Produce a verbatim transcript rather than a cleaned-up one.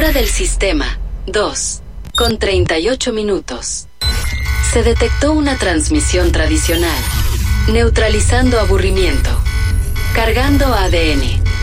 Hora del sistema, dos, con treinta y ocho minutos. Se detectó una transmisión tradicional, neutralizando aburrimiento, cargando A D N.